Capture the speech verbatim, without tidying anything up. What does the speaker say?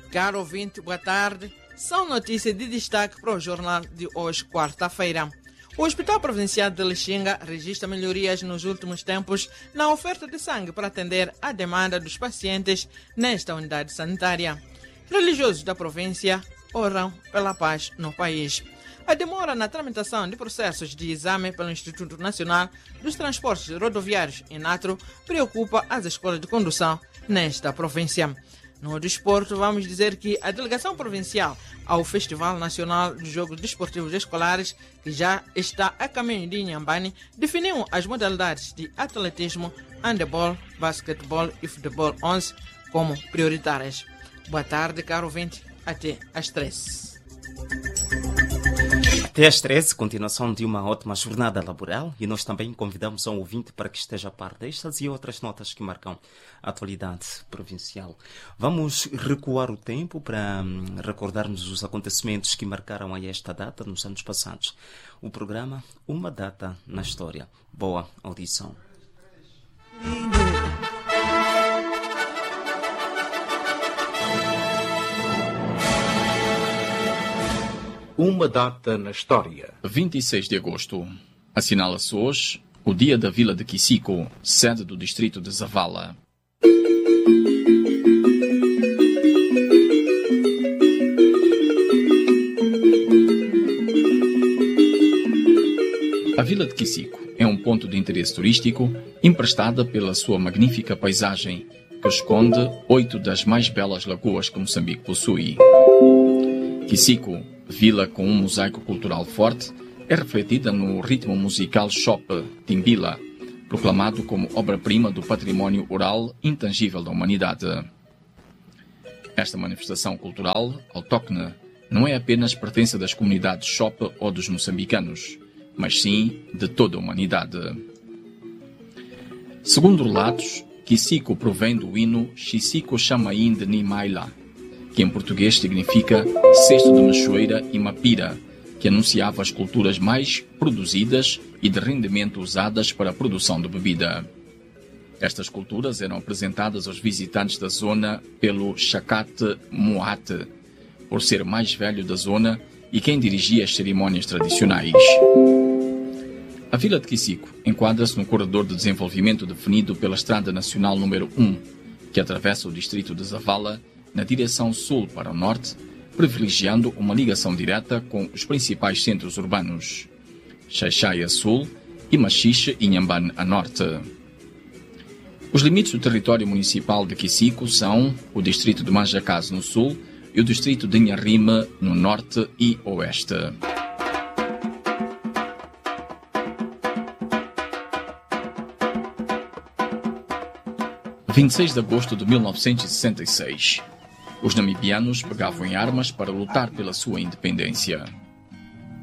Caro ouvinte, boa tarde. São notícias de destaque para o jornal de hoje, quarta-feira. O Hospital Provincial de Lixinga registra melhorias nos últimos tempos na oferta de sangue para atender à demanda dos pacientes nesta unidade sanitária. Religiosos da província oram pela paz no país. A demora na tramitação de processos de exame pelo Instituto Nacional dos Transportes Rodoviários, INATRO, preocupa as escolas de condução nesta província. No desporto, vamos dizer que a delegação provincial ao Festival Nacional dos Jogos Desportivos Escolares, que já está a caminho de Inhambane, definiu as modalidades de atletismo, handebol, basquetebol e futebol onze como prioritárias. Boa tarde, caro ouvinte. Até às treze. Até às treze, continuação de uma ótima jornada laboral, e nós também convidamos ao ouvinte para que esteja a par destas e outras notas que marcam a atualidade provincial. Vamos recuar o tempo para hum, recordarmos os acontecimentos que marcaram a esta data nos anos passados. O programa Uma Data na História. Boa audição. Uma data na história. vinte e seis de agosto. Assinala-se hoje o Dia da Vila de Quisico, sede do distrito de Zavala. A Vila de Quisico é um ponto de interesse turístico emprestada pela sua magnífica paisagem, que esconde oito das mais belas lagoas que Moçambique possui. Quisico, vila com um mosaico cultural forte, é refletida no ritmo musical Chope, Timbila, proclamado como obra-prima do património oral intangível da humanidade. Esta manifestação cultural, autóctone, não é apenas pertença das comunidades Chope ou dos moçambicanos, mas sim de toda a humanidade. Segundo relatos, Quisico provém do hino Xisico Chamain de Nimaila, que em português significa cesto de mechoeira e mapira, que anunciava as culturas mais produzidas e de rendimento usadas para a produção de bebida. Estas culturas eram apresentadas aos visitantes da zona pelo Chakate Moate, por ser mais velho da zona e quem dirigia as cerimônias tradicionais. A Vila de Quisico enquadra-se no corredor de desenvolvimento definido pela Estrada Nacional número um, que atravessa o distrito de Zavala na direção sul para o norte, privilegiando uma ligação direta com os principais centros urbanos, Xaixai a sul e Machixe e Inhambane a norte. Os limites do território municipal de Quisico são o distrito de Manjacás no sul e o distrito de Inharrime no norte e oeste. vinte e seis de agosto de mil novecentos e sessenta e seis. Os namibianos pegavam em armas para lutar pela sua independência.